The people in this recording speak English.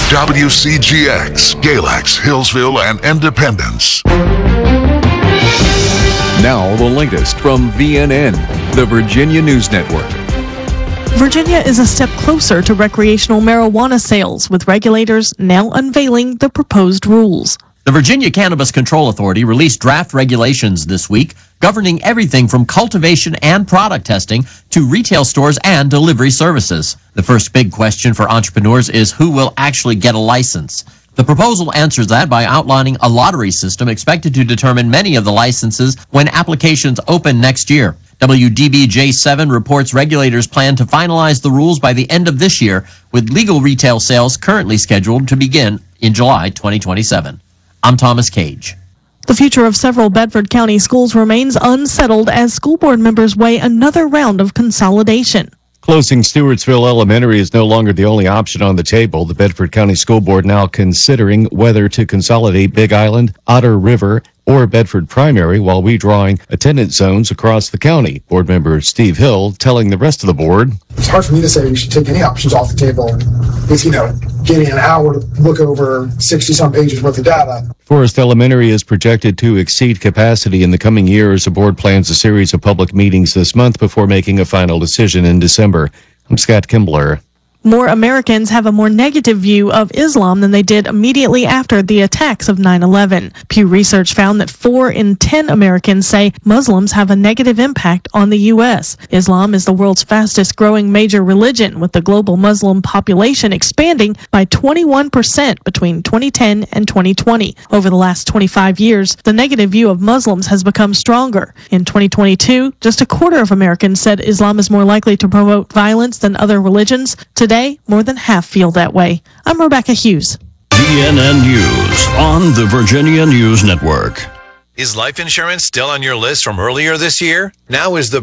WCGX, Galax, Hillsville, and Independence. Now the latest from VNN, the Virginia News Network. Virginia is a step closer to recreational marijuana sales, with regulators now unveiling the proposed rules. The Virginia Cannabis Control Authority released draft regulations this week governing everything from cultivation and product testing to retail stores and delivery services. The first big question for entrepreneurs is who will actually get a license. The proposal answers that by outlining a lottery system expected to determine many of the licenses when applications open next year. WDBJ7 reports regulators plan to finalize the rules by the end of this year, with legal retail sales currently scheduled to begin in July 2027. I'm Thomas Cage. The future of several Bedford County schools remains unsettled as school board members weigh another round of consolidation. Closing Stewartsville Elementary is no longer the only option on the table. The Bedford County School Board now considering whether to consolidate Big Island, Otter River, or Bedford Primary while redrawing attendance zones across the county. Board member Steve Hill telling the rest of the board, "It's hard for me to say we should take any options off the table with, getting an hour to look over 60-some pages worth of data." Forest Elementary is projected to exceed capacity in the coming years. The board plans a series of public meetings this month before making a final decision in December. I'm Scott Kimbler. More Americans have a more negative view of Islam than they did immediately after the attacks of 9/11. Pew Research found that 4 in 10 Americans say Muslims have a negative impact on the U.S. Islam is the world's fastest growing major religion, with the global Muslim population expanding by 21% between 2010 and 2020. Over the last 25 years, the negative view of Muslims has become stronger. In 2022, just a quarter of Americans said Islam is more likely to promote violence than other religions. Today, more than half feel that way. I'm Rebecca Hughes. VNN News on the Virginia News Network. Is life insurance still on your list from earlier this year? Now is the